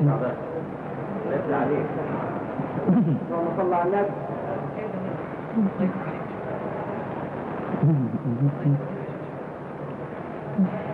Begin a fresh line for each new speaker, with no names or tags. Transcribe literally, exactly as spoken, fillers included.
ليس عليك اللهم صل على النبي.
Thank you.